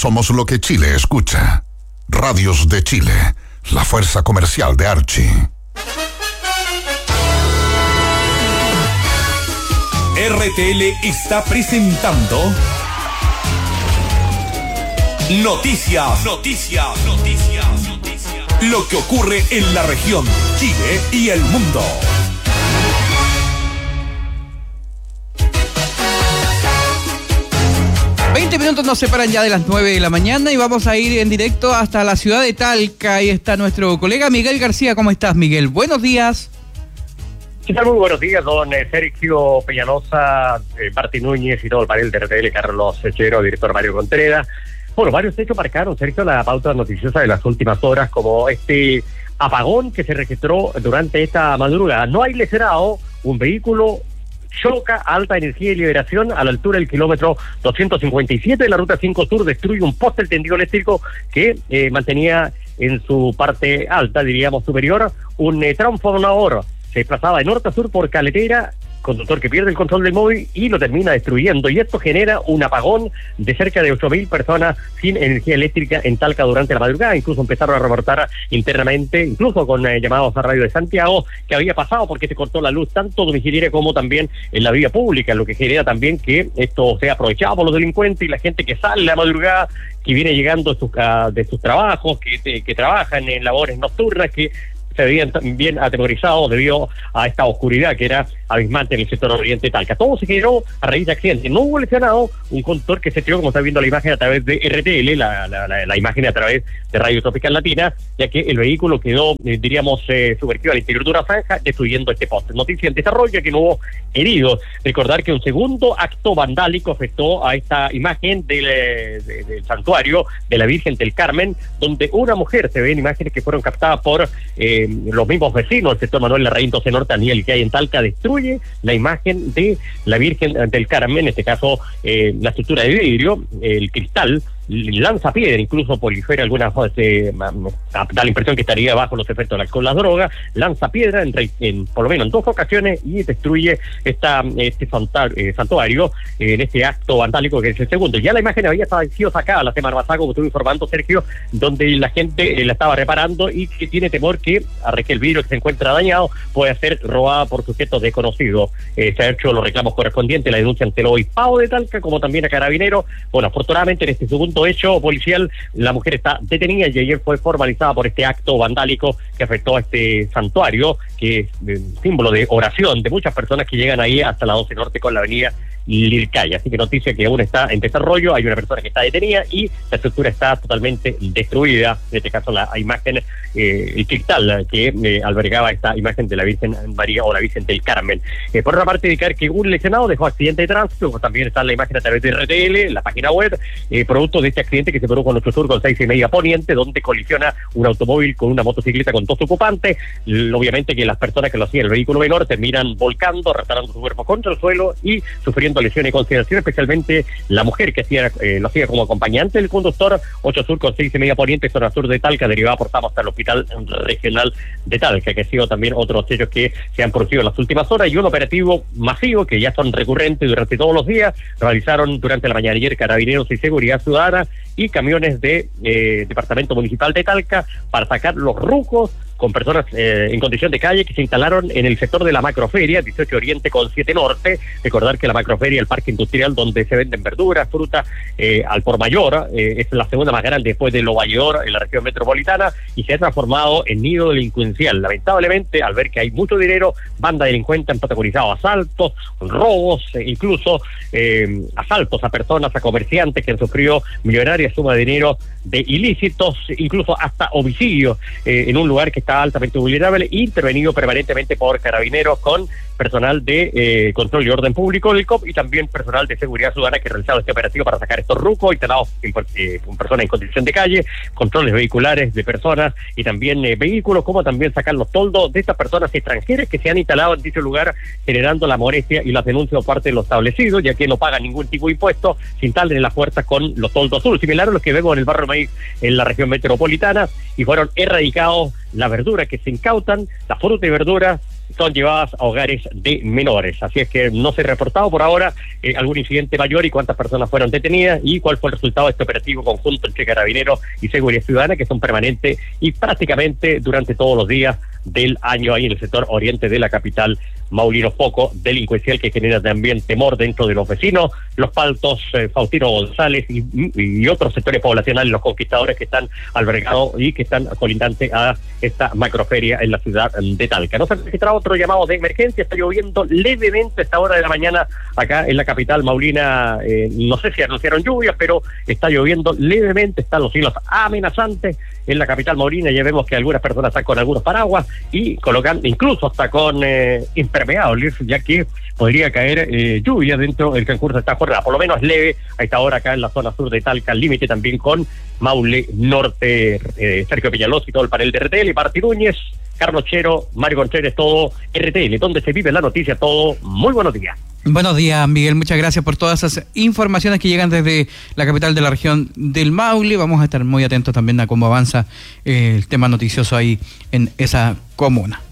Somos lo que Chile escucha. Radios de Chile, la fuerza comercial de Archie. RTL está presentando Noticias. Lo que ocurre en la región, Chile y el mundo. Minutos nos separan ya de las 9 de la mañana y vamos a ir en directo hasta la ciudad de Talca. Ahí está nuestro colega Miguel García. ¿Cómo estás, Miguel? Buenos días. ¿Qué tal? Muy buenos días, don Sergio Peñalosa, Martín Núñez y todo el panel de RTL, Carlos Sechero, director Mario Contreras. Bueno, varios hechos marcaron, Sergio, la pauta noticiosa de las últimas horas, como este apagón que se registró durante esta madrugada. No hay lesionado, un vehículo choca a alta energía y liberación a la altura del kilómetro 257 de la ruta 5 Sur, destruye un poste del tendido eléctrico que mantenía en su parte alta, diríamos superior, un transformador. Se desplazaba de norte a sur por carretera, conductor que pierde el control del móvil y lo termina destruyendo, y esto genera un apagón de cerca de 8.000 personas sin energía eléctrica en Talca durante la madrugada. Incluso empezaron a reportar internamente, incluso con llamados a Radio de Santiago, que había pasado porque se cortó la luz tanto domiciliaria como también en la vía pública, lo que genera también que esto sea aprovechado por los delincuentes y la gente que sale a la madrugada, que viene llegando de sus trabajos, que trabajan en labores nocturnas, que se veían bien atemorizados debido a esta oscuridad que era abismante en el sector oriente de Talca. Todo se generó a raíz de accidente. No hubo lesionado, un conductor que se tiró, como está viendo la imagen a través de RTL, la imagen a través de Radio Tropical Latina, ya que el vehículo quedó, diríamos, subvertido al interior de una zanja, destruyendo este poste. Noticia en desarrollo, que no hubo heridos. Recordar que un segundo acto vandálico afectó a esta imagen del santuario de la Virgen del Carmen, donde una mujer, se ven imágenes que fueron captadas por los mismos vecinos del sector Manuel Larraín 12 Norte, Aniel, que hay en Talca, destruye la imagen de la Virgen del Carmen, en este caso la estructura de vidrio, el cristal, lanza piedra, incluso prolifera algunas da la impresión que estaría bajo los efectos del alcohol, las drogas, lanza piedra por lo menos en 2 ocasiones y destruye este santuario en este acto vandálico que es el segundo. Ya la imagen había sido sacada la semana pasada, como estuve informando, Sergio, donde la gente la estaba reparando y que tiene temor que el vidrio que se encuentra dañado pueda ser robada por sujetos desconocidos. Se han hecho los reclamos correspondientes, la denuncia ante el obispado de Talca, como también a Carabineros. Bueno, afortunadamente en este segundo hecho policial, la mujer está detenida y ayer fue formalizada por este acto vandálico que afectó a este santuario, que es símbolo de oración de muchas personas que llegan ahí hasta la 12 Norte con la avenida Lircaya. Así que noticia que aún está en desarrollo, hay una persona que está detenida y la estructura está totalmente destruida, en este caso la imagen, el cristal que albergaba esta imagen de la Virgen María o la Virgen del Carmen. Por otra parte, indicar que un lesionado dejó accidente de tránsito, también está la imagen a través de RTL, la página web, producto de este accidente que se produjo en nuestro sur con 6:30 poniente, donde colisiona un automóvil con una motocicleta con 2 ocupantes. Obviamente que las personas que lo hacían, el vehículo menor, terminan volcando, arrastrando su cuerpo contra el suelo y sufriendo lesiones y consideración, especialmente la mujer que lo hacía como acompañante del conductor. 8 Sur con 6:30 poniente, zona sur de Talca, derivada por Tamo hasta el Hospital Regional de Talca, que ha sido también otros hechos que se han producido en las últimas horas, y un operativo masivo que ya son recurrentes durante todos los días. Realizaron durante la mañana ayer Carabineros y Seguridad Ciudadana y camiones de Departamento Municipal de Talca para sacar los rucos con personas en condición de calle que se instalaron en el sector de la macroferia, 18 Oriente con 7 Norte. Recordar que la macroferia, el parque industrial donde se venden verduras, frutas al por mayor, es la segunda más grande después de Lo Valledor en la región metropolitana, y se ha transformado en nido delincuencial. Lamentablemente, al ver que hay mucho dinero, bandas delincuentes han protagonizado asaltos, robos, incluso asaltos a personas, a comerciantes que han sufrido millonarias sumas de dinero de ilícitos, incluso hasta homicidios en un lugar que está altamente vulnerable, intervenido permanentemente por Carabineros con personal de control y orden público del COP y también personal de seguridad ciudadana que ha realizado este operativo para sacar estos rucos instalados con personas en condición de calle, controles vehiculares de personas y también vehículos, como también sacar los toldos de estas personas extranjeras que se han instalado en dicho lugar, generando la molestia y las denuncias por parte de los establecidos, ya que no pagan ningún tipo de impuesto, se instalan en las puertas con los toldos azules, similar a los que vemos en el barrio Maíz en la región metropolitana, y fueron erradicados las verduras que se incautan, la fruta y verduras, son llevadas a hogares de menores. Así es que no se ha reportado por ahora algún incidente mayor y cuántas personas fueron detenidas y cuál fue el resultado de este operativo conjunto entre Carabineros y Seguridad Ciudadana, que son permanentes y prácticamente durante todos los días del año ahí en el sector oriente de la capital maulino. Foco delincuencial que genera también temor dentro de los vecinos, Los Paltos, Faustino González y otros sectores poblacionales, los conquistadores que están albergados y que están colindantes a esta macroferia en la ciudad de Talca. No se ha registrado otro llamado de emergencia, está lloviendo levemente a esta hora de la mañana acá en la capital maulina. No sé si anunciaron lluvias, pero está lloviendo levemente, están los cielos amenazantes en la capital maulina. Ya vemos que algunas personas están con algunos paraguas y colocan incluso hasta con impermeables, ya que podría caer lluvia dentro del transcurso de esta jornada, por lo menos leve a esta hora acá en la zona sur de Talca, al límite también con Maule Norte. Sergio Peñalosa y todo el panel de RTL, Martí Núñez, Carlos Chero, Mario Contreras, todo RTL, donde se vive la noticia, todo. Muy buenos días. Buenos días, Miguel. Muchas gracias por todas esas informaciones que llegan desde la capital de la región del Maule. Vamos a estar muy atentos también a cómo avanza el tema noticioso ahí en esa comuna.